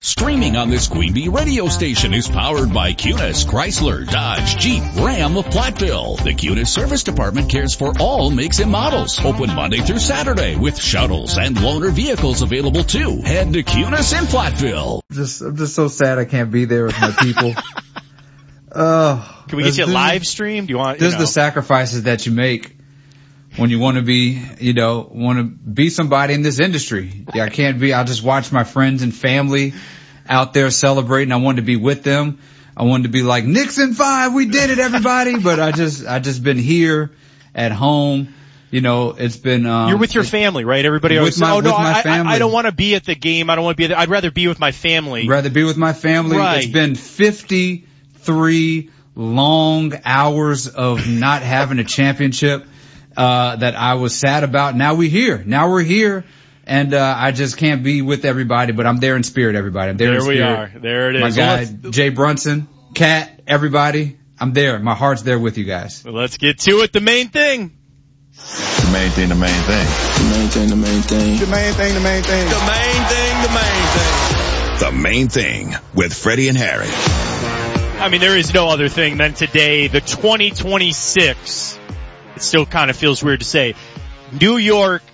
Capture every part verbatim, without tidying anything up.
Streaming on this Queen Bee radio station is powered by Cunis, Chrysler, Dodge, Jeep, Ram of Platteville. The Cunis Service Department cares for all makes and models. Open Monday through Saturday with shuttles and loaner vehicles available too. Head to Cunis in Platteville. Just, I'm just so sad I can't be there with my people. Oh, Can we get you a live stream? Do you want? You This know. is the sacrifices that you make when you want to be, you know, want to be somebody in this industry. Yeah, I can't be. I just watch my friends and family out there celebrating. I wanted to be with them. I wanted to be like Nixon five. We did it, everybody. But I just, I just been here at home. You know, it's been. Um, You're with your family, right? Everybody always with my, says, "Oh no, with my I, family. I, I don't want to be at the game. I don't want to be. There. I'd rather be with my family." Rather be with my family. Right. It's been fifty-three long hours of not having a championship. Uh, that I was sad about. Now we're here. Now we're here. And, uh, I just can't be with everybody, but I'm there in spirit, everybody. I'm there, There in we spirit. are. There it is. My Well, guy, Jay Brunson, Kat, everybody. I'm there. My heart's there with you guys. Well, let's get to it. The main thing. The main thing, the main thing. The main thing, the main thing. The main thing, the main thing. The main thing, the main thing. The main thing with Freddie and Harry. I mean, there is no other thing than today, the twenty twenty-six. It still kind of feels weird to say. New York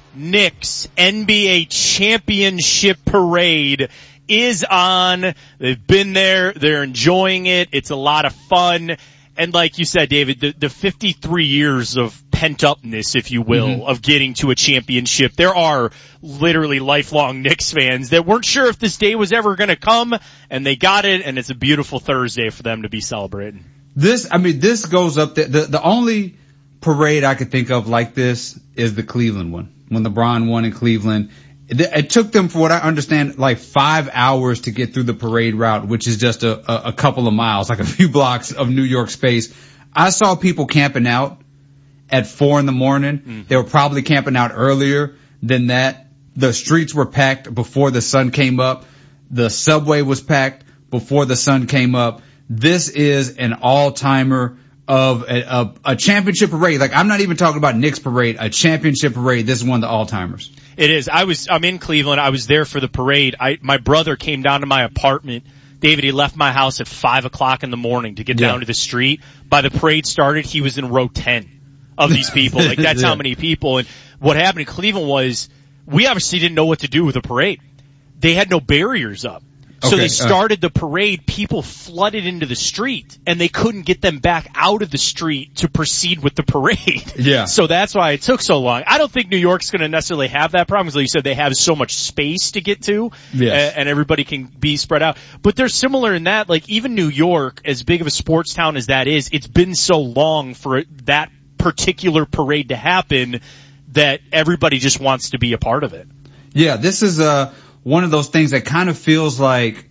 Knicks N B A Championship Parade is on. They've been there. They're enjoying it. It's a lot of fun. And like you said, David, the, the fifty-three years of pent-upness, if you will, mm-hmm. of getting to a championship. There are literally lifelong Knicks fans that weren't sure if this day was ever going to come, and they got it, and it's a beautiful Thursday for them to be celebrating. This, I mean, this goes up there. The, the only parade I could think of like this is the Cleveland one. When LeBron won in Cleveland, it, it took them, for what I understand, like five hours to get through the parade route, which is just a, a, a couple of miles, like a few blocks of New York space. I saw people camping out at four in the morning. Mm-hmm. They were probably camping out earlier than that. The streets were packed before the sun came up. The subway was packed before the sun came up. This is an all-timer of a, a, a championship parade. Like, I'm not even talking about Knicks parade, a championship parade. This is one of the all-timers. It is. I was, I'm in Cleveland. I was there for the parade. I, my brother came down to my apartment. David, he left my house at five o'clock in the morning to get yeah. down to the street. By the parade started, he was in row ten of these people. Like, that's yeah. how many people. And what happened in Cleveland was, we obviously didn't know what to do with the parade. They had no barriers up. So okay, they started uh, the parade, people flooded into the street, and they couldn't get them back out of the street to proceed with the parade. Yeah. So that's why it took so long. I don't think New York's going to necessarily have that problem, because like you said, they have so much space to get to, yes. and, and everybody can be spread out. But they're similar in that, like, even New York, as big of a sports town as that is, it's been so long for that particular parade to happen that everybody just wants to be a part of it. Yeah, this is uh one of those things that kind of feels like,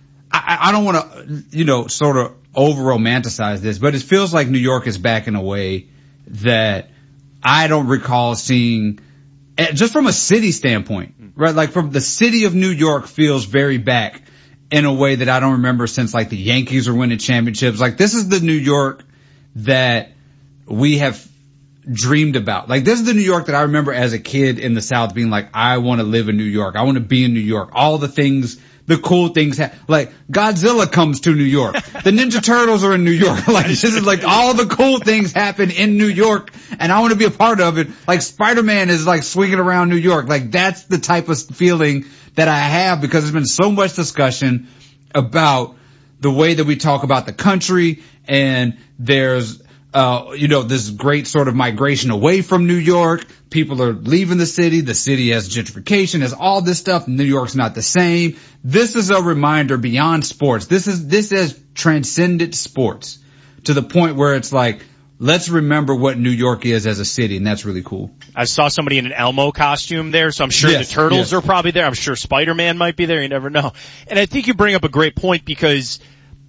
I, I don't want to, you know, sort of over romanticize this, but it feels like New York is back in a way that I don't recall seeing, just from a city standpoint, right? Like, from the city of New York feels very back in a way that I don't remember since, like, the Yankees were winning championships. Like, this is the New York that we have dreamed about. Like, this is the New York that I remember as a kid in the South being like, I want to live in New York. I want to be in New York. All the things, the cool things, ha- like Godzilla comes to New York. The Ninja Turtles are in New York. Like, this is like all the cool things happen in New York, and I want to be a part of it. Like, Spider-Man is like swinging around New York. Like, that's the type of feeling that I have, because there's been so much discussion about the way that we talk about the country, and there's Uh, you know, this great sort of migration away from New York. People are leaving the city. The city has gentrification, has all this stuff. New York's not the same. This is a reminder beyond sports. This is, this has transcended sports to the point where it's like, let's remember what New York is as a city, and that's really cool. I saw somebody in an Elmo costume there, so I'm sure yes, the Turtles yes. are probably there. I'm sure Spider-Man might be there. You never know. And I think you bring up a great point, because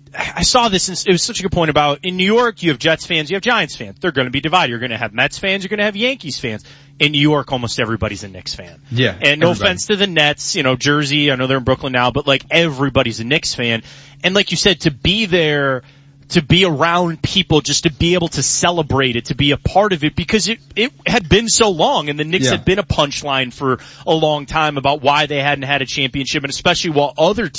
I saw this, and it was such a good point about, in New York, you have Jets fans, you have Giants fans. They're going to be divided. You're going to have Mets fans, you're going to have Yankees fans. In New York, almost everybody's a Knicks fan. Yeah. And no everybody. offense to the Nets, you know, Jersey, I know they're in Brooklyn now, but like, everybody's a Knicks fan. And like you said, to be there, to be around people, just to be able to celebrate it, to be a part of it, because it, it had been so long, and the Knicks yeah. had been a punchline for a long time about why they hadn't had a championship, and especially while other